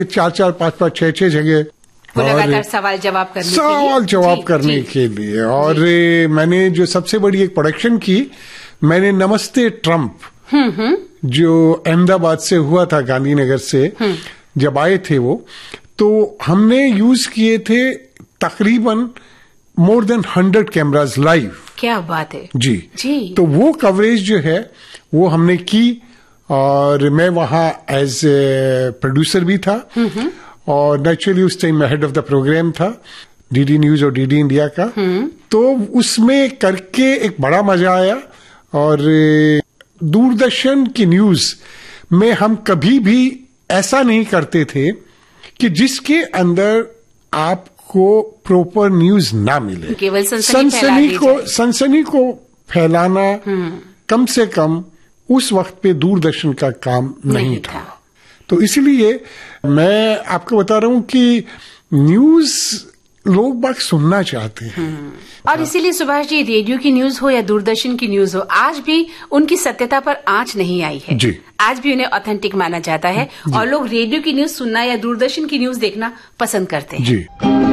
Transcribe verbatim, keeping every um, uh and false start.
चार चार पांच पांच छह छह जगह लगातार सवाल जवाब करने सवाल जवाब करने जी, के लिए और जी. मैंने जो सबसे बड़ी एक प्रोडक्शन की, मैंने नमस्ते ट्रंप जो अहमदाबाद से हुआ था, गांधीनगर से जब आए थे वो, तो हमने यूज किए थे तकरीबन more than hundred cameras live. क्या बात है जी जी। तो वो कवरेज जो है वो हमने की और मैं वहां एज ए प्रोड्यूसर भी था और नेचुरली उस टाइम मैं हेड ऑफ द प्रोग्राम था डीडी न्यूज और डीडी इंडिया का। तो उसमें करके एक बड़ा मजा आया और दूरदर्शन की न्यूज में हम कभी भी ऐसा नहीं करते थे कि जिसके अंदर आपको प्रॉपर न्यूज ना मिले। केवल सनसनी को सनसनी को फैलाना कम से कम उस वक्त पे दूरदर्शन का काम नहीं, नहीं था, था। तो इसलिए मैं आपको बता रहा हूं कि न्यूज लोग बात सुनना चाहते हैं और इसीलिए सुभाष जी, रेडियो की न्यूज हो या दूरदर्शन की न्यूज हो, आज भी उनकी सत्यता पर आंच नहीं आई है जी। आज भी उन्हें ऑथेंटिक माना जाता है और लोग रेडियो की न्यूज सुनना या दूरदर्शन की न्यूज देखना पसंद करते हैं जी।